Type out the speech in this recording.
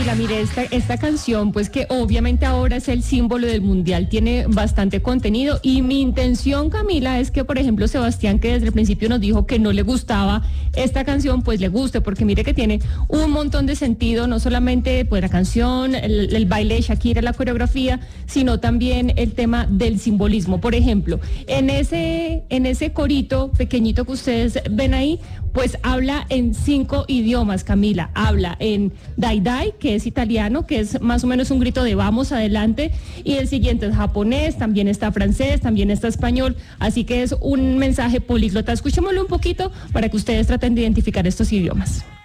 Camila, mire, esta canción, pues que obviamente ahora es el símbolo del mundial, tiene bastante contenido y mi intención, Camila, es que, por ejemplo, Sebastián, que desde el principio nos dijo que no le gustaba esta canción, pues le guste, porque mire que tiene un montón de sentido, no solamente pues la canción, el baile de Shakira, la coreografía, sino también el tema del simbolismo. Por ejemplo, en ese corito pequeñito que ustedes ven ahí, pues habla en 5 idiomas, Camila. Habla en Dai Dai, que es italiano, que es más o menos un grito de vamos adelante, y el siguiente es japonés, también está francés, también está español, así que es un mensaje políglota. Escuchémoslo un poquito para que ustedes traten de identificar estos idiomas.